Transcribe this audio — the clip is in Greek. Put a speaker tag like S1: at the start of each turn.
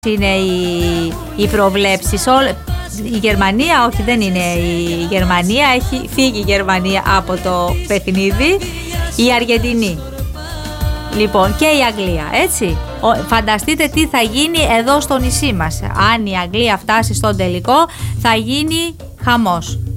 S1: είναι οι προβλέψεις. Η Γερμανία, όχι, δεν είναι η Γερμανία, έχει φύγει η Γερμανία από το παιχνίδι. Η Αργεντινή, λοιπόν, και η Αγγλία, έτσι. Φανταστείτε τι θα γίνει εδώ στο νησί μας. Αν η Αγγλία φτάσει στον τελικό, θα γίνει χαμός.